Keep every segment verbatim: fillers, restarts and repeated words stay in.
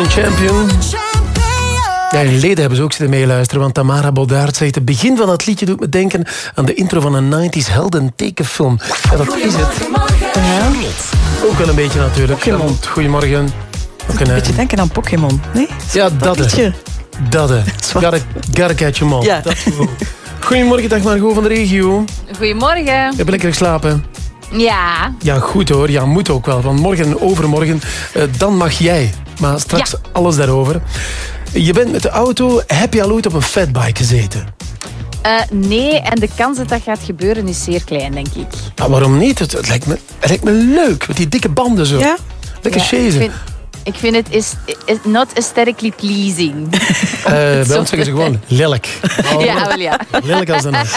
Champion, champion. Ja, in leden hebben ze ook zitten meeluisteren, want Tamara Boddaert zegt... het begin van dat liedje doet me denken aan de intro van een negentig helden tekenfilm. Ja, dat is het. Ja. Ook wel een beetje natuurlijk. Pokémon. Goedemorgen. Ook een beetje denken aan Pokémon, nee? Ja, dat is. Dat is. Gotta, gotta catch them all. Ja. Dat Goedemorgen, dag Margot van de regio. Goedemorgen. Heb je lekker geslapen? Ja. Ja, goed hoor. Ja, moet ook wel. Want morgen en overmorgen, uh, dan mag jij. Maar straks ja. alles daarover. Je bent met de auto. Heb je al ooit op een fatbike gezeten? Uh, nee, en de kans dat dat gaat gebeuren is zeer klein, denk ik. Ah, waarom niet? Het, het, lijkt me, het lijkt me leuk, met die dikke banden zo. Ja? Lekker ja, chasen. Ik vind, ik vind het is, is not aesthetically pleasing. Uh, bij ons zeggen ze gewoon lelijk. Oh, ja, wel ja. Lelijk als dan.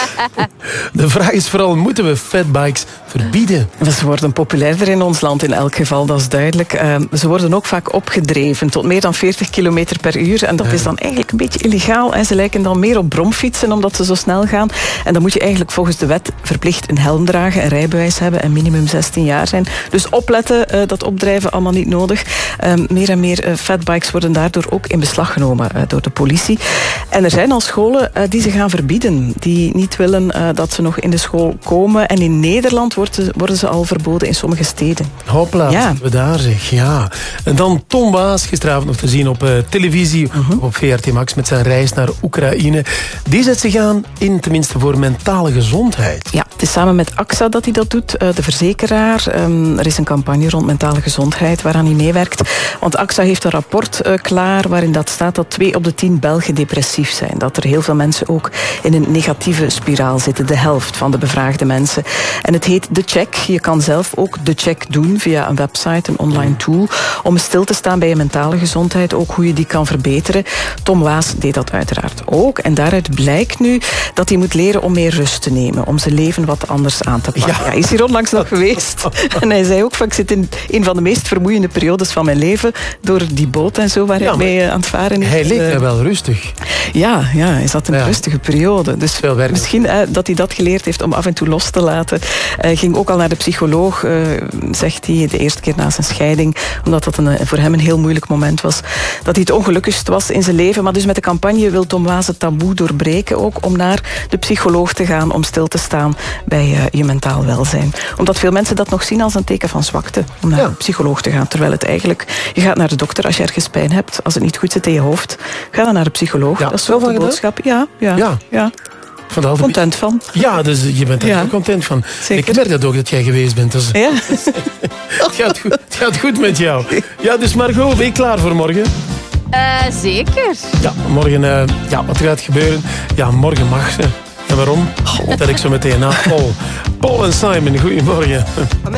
De vraag is vooral, moeten we fatbikes verbieden? Ze worden populairder in ons land in elk geval, dat is duidelijk. Uh, ze worden ook vaak opgedreven tot meer dan veertig kilometer per uur. En dat ja. is dan eigenlijk een beetje illegaal. Hè. Ze lijken dan meer op bromfietsen, omdat ze zo snel gaan. En dan moet je eigenlijk volgens de wet verplicht een helm dragen, een rijbewijs hebben en minimum zestien jaar zijn. Dus opletten, uh, dat opdrijven allemaal niet nodig. Uh, meer en meer uh, fatbikes worden daardoor ook in beslag genomen uh, door de politie. En er zijn al scholen uh, die ze gaan verbieden. Die niet willen uh, dat ze nog in de school komen. En in Nederland worden, worden ze al verboden in sommige steden. Hopla, ja. we daar zeg. Ja. En dan Tom Waas, gisteravond nog te zien op uh, televisie, uh-huh. op V R T Max met zijn reis naar Oekraïne. Die zet zich aan in, tenminste voor mentale gezondheid. Ja, het is samen met A X A dat hij dat doet, uh, de verzekeraar. Um, er is een campagne rond mentale gezondheid waaraan hij meewerkt. Want A X A heeft een rapport uh, klaar waarin dat staat dat twee op de tien Belgen depressief zijn. Dat er heel veel mensen ook in een negatieve spiraal zitten. De helft van de bevraagde mensen. En het heet The Check. Je kan zelf ook The Check doen via een website, een online tool, om stil te staan bij je mentale gezondheid. Ook hoe je die kan verbeteren. Tom Waas deed dat uiteraard ook. En daaruit blijkt nu dat hij moet leren om meer rust te nemen. Om zijn leven wat anders aan te pakken. Ja. Ja, hij is hier onlangs nog geweest. En hij zei ook, ik zit in een van de meest vermoeiende periodes van mijn leven. Door die boot en zo waar ja, hij mee aan het varen is. Hij leek mij wel rustig. Ja, ja, hij zat in een ja. rustige periode. Dus misschien eh, dat hij dat geleerd heeft om af en toe los te laten. Hij ging ook al naar de psycholoog, uh, zegt hij, de eerste keer na zijn scheiding. Omdat dat een, voor hem een heel moeilijk moment was. Dat hij het ongelukkigst was in zijn leven. Maar dus met de campagne wil Tom Waas het taboe doorbreken. Ook om naar de psycholoog te gaan. Om stil te staan bij uh, je mentaal welzijn. Omdat veel mensen dat nog zien als een teken van zwakte. Om naar ja. de psycholoog te gaan. Terwijl het eigenlijk... Je gaat naar de dokter als je ergens pijn hebt. Als het niet goed zit in je hoofd. Ga dan naar de psycholoog. Ja. Dat is wel de boodschap. Ja, ja, ja. ja. Van content van. Ja, dus je bent er ja. ook content van. Zeker. Ik merk dat ook dat jij geweest bent. Dus ja. het, gaat goed, het gaat goed met jou. Ja, dus Margot, ben je klaar voor morgen? Uh, zeker. Ja, morgen, uh, ja, wat gaat gebeuren? Ja, morgen mag ze. En waarom? Dat ik zo meteen na Paul. Paul en Simon, goedemorgen.